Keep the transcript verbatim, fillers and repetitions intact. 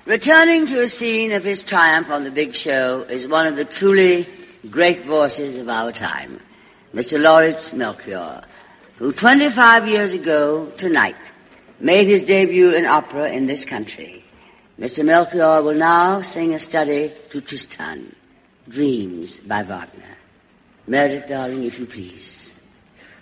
Returning to a scene of his triumph on the big show is one of the truly great voices of our time, Mister Lauritz Melchior, who twenty-five years ago tonight made his debut in opera in this country. Mister Melchior will now sing a study to Tristan, Dreams by Wagner. Meredith, darling, if you please.